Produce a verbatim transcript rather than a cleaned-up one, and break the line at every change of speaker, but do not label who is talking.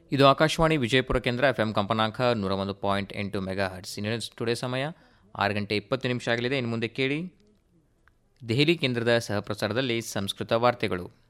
ಇದು ಆಕಾಶವಾಣಿ ವಿಜಯಪುರ ಕೇಂದ್ರ F M ಕಂಪನಾಂಕ ನೂರ ಒಂದು ಪಾಯಿಂಟ್ ಎಂಟು ಮೆಗಾ ಹರ್ಟ್ಸ್. ಇನ್ನು ಟುಡೇ ಸಮಯ ಆರು ಗಂಟೆ ಇಪ್ಪತ್ತು ನಿಮಿಷ ಆಗಲಿದೆ. ಇನ್ನು ಮುಂದೆ ಕೇಳಿ ದೆಹಲಿ ಕೇಂದ್ರದ ಸಹಪ್ರಸಾರದಲ್ಲಿ ಸಂಸ್ಕೃತ ವಾರ್ತೆಗಳು.